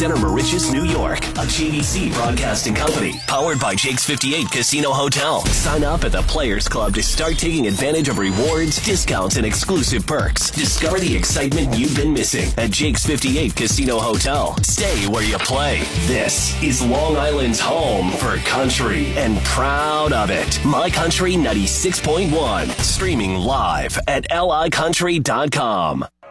Center, Mauritius, New York. A JVC Broadcasting Company. Powered by Jake's 58 Casino Hotel. Sign up at the Players Club to start taking advantage of rewards, discounts, and exclusive perks. Discover the excitement you've been missing at Jake's 58 Casino Hotel. Stay where you play. This is Long Island's home for country, and proud of it. My Country 96.1. Streaming live at licountry.com.